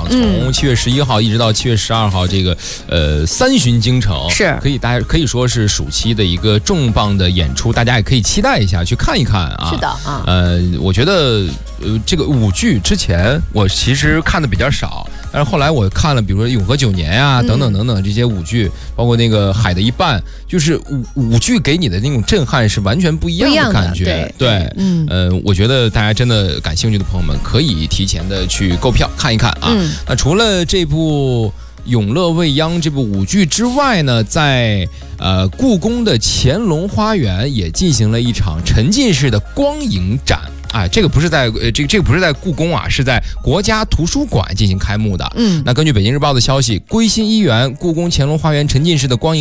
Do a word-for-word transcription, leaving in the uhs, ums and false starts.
从七月十一号一直到七月十二号，这个呃三巡京城是可以大家可以说是暑期的一个重磅的演出，大家也可以期待一下去看一看啊。 是的啊， 呃，我觉得呃这个舞剧之前我其实看的比较少。但是后来我看了，比如说《永和九年》呀，等等等等这些舞剧，包括那个《海的一半》，就是舞舞剧给你的那种震撼是完全不一样的感觉。 对， 对，嗯，呃，我觉得大家真的感兴趣的朋友们可以提前的去购票看一看啊。嗯、那除了这部《永乐未央》这部舞剧之外呢，在呃故宫的乾隆花园也进行了一场沉浸式的光影展。啊，这个不是在呃，这个这个不是在故宫啊，是在国家图书馆进行开幕的。嗯，那根据北京日报的消息，归心一园故宫乾隆花园沉浸式的光影